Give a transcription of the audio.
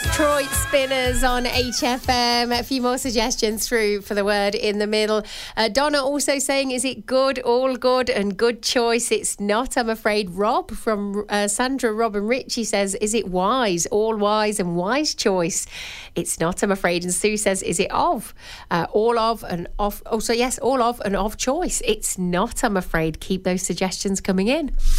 Detroit Spinners on HFM. A few more suggestions through for the word in the middle. Donna also saying, is it good? All good and good choice. It's not, I'm afraid. Rob from Sandra, Rob and Richie says, is it wise? All wise and wise choice. It's not, I'm afraid. And Sue says, is it of? All of and of. Oh, so yes, all of and of choice. It's not, I'm afraid. Keep those suggestions coming in.